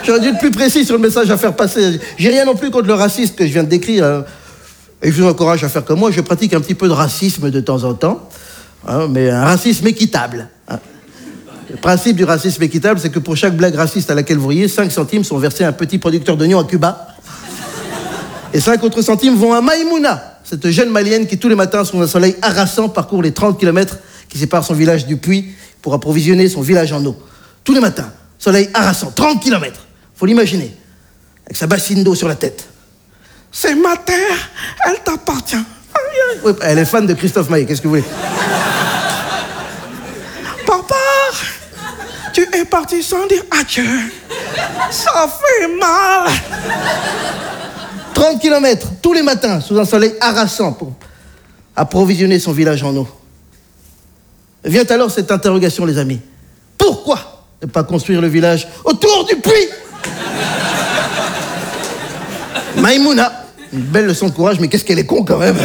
J'aurais dû être plus précis sur le message à faire passer. J'ai rien non plus contre le racisme que je viens de décrire. Hein. Et je vous encourage à faire comme moi. Je pratique un petit peu de racisme de temps en temps. Hein, mais un racisme équitable. Hein. Le principe du racisme équitable, c'est que pour chaque blague raciste à laquelle vous riez, 5 centimes sont versés à un petit producteur d'oignons à Cuba. Et 5 autres centimes vont à Maïmouna, cette jeune malienne qui tous les matins, sous un soleil harassant, parcourt les 30 km qui séparent son village du puits pour approvisionner son village en eau. Tous les matins, soleil harassant, 30 km. Faut l'imaginer, avec sa bassine d'eau sur la tête. C'est ma terre, elle t'appartient. Oui, elle est fan de Christophe Maé, qu'est-ce que vous voulez? Papa, tu es parti sans dire adieu. Ça fait mal. 30 km, tous les matins, sous un soleil harassant, pour approvisionner son village en eau. Vient alors cette interrogation, les amis. Pourquoi ne pas construire le village autour du puits? Maïmouna, une belle leçon de courage, mais qu'est-ce qu'elle est con quand même.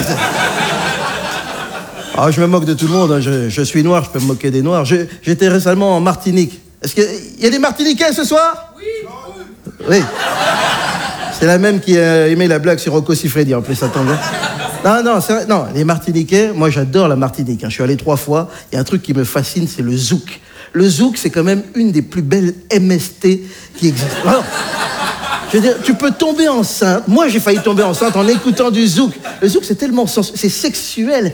Ah, je me moque de tout le monde, hein. Je suis noir, je peux me moquer des noirs. J'étais récemment en Martinique. Est-ce qu'il y a des Martiniquais ce soir? Oui. Oui. C'est la même qui a aimé la blague sur Rocco Siffredi, en plus, ça tombe. Non, c'est vrai. Non, les Martiniquais, moi j'adore la Martinique. Hein. Je suis allé 3 fois. Il y a un truc qui me fascine, c'est le zouk. Le zouk, c'est quand même une des plus belles MST qui existent. Alors, je veux dire, tu peux tomber enceinte. Moi, j'ai failli tomber enceinte en écoutant du zouk. Le zouk, c'est tellement c'est sexuel.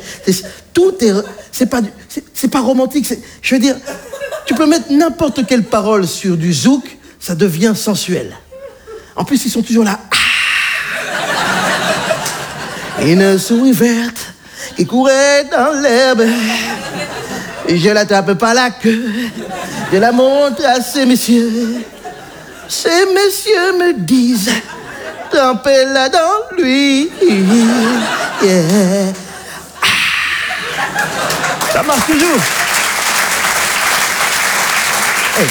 C'est pas romantique. Je veux dire, tu peux mettre n'importe quelle parole sur du zouk, ça devient sensuel. En plus, ils sont toujours là. Une souris verte qui courait dans l'herbe. Je l'attrape par la queue. Je la montre à ces messieurs. Ces messieurs me disent, trempez-la dans lui. Yeah. Ça marche toujours. Hey.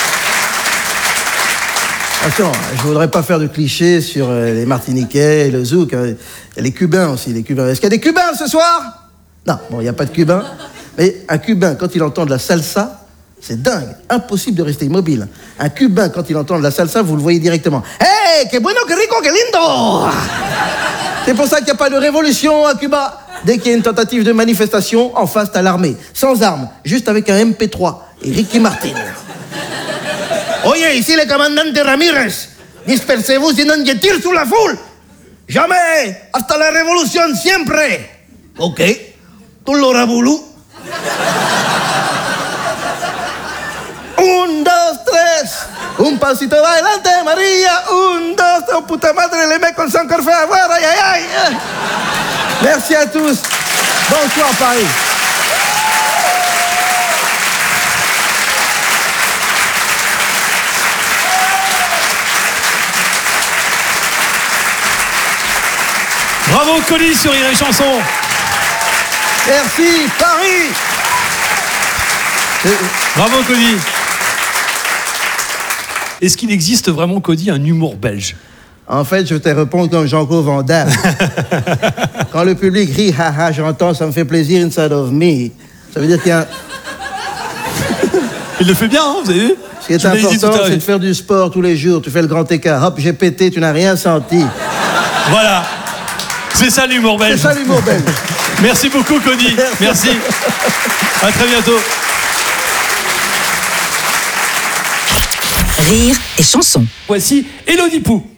Attention, je voudrais pas faire de clichés sur les Martiniquais, le zouk. Hein. Il y a les Cubains aussi, les Cubains. Est-ce qu'il y a des Cubains ce soir? Non, bon, il n'y a pas de Cubains. Mais un Cubain, quand il entend de la salsa, c'est dingue, impossible de rester immobile. Un Cubain, quand il entend de la salsa, vous le voyez directement. Hey, que bueno, que rico, que lindo! C'est pour ça qu'il n'y a pas de révolution à Cuba. Dès qu'il y a une tentative de manifestation, en face, t'as l'armée. Sans armes, juste avec un MP3 et Ricky Martin. Oye, ici le commandante Ramirez. Dispersez-vous, sinon je tire sur la foule. Jamais, hasta la révolution, siempre. Ok, tu l'auras voulu. 1, 2, 3. Un pasito adelante, María. 1, 2, 3. Oh, puta madre, les mecs, on s'est encore fait avoir. Aïe, aïe, aïe. Merci à tous. Bonsoir, Paris. Bravo, Colis sur Rire et Chanson. Merci, Paris. Bravo, Cody. Est-ce qu'il existe vraiment, Cody, un humour belge? En fait, je te réponds comme Jean-Claude Van Damme. Quand le public rit, haha, j'entends, ça me fait plaisir inside of me. Ça veut dire qu'il y a un... Il le fait bien, hein, vous avez vu? Ce qui est important, c'est de faire du sport tous les jours. Tu fais le grand écart. Hop, j'ai pété, tu n'as rien senti. Voilà. C'est ça l'humour belge. C'est ça l'humour belge. Merci beaucoup, Cody. Merci. À très bientôt. Rire et Chanson. Voici Élodie Pou.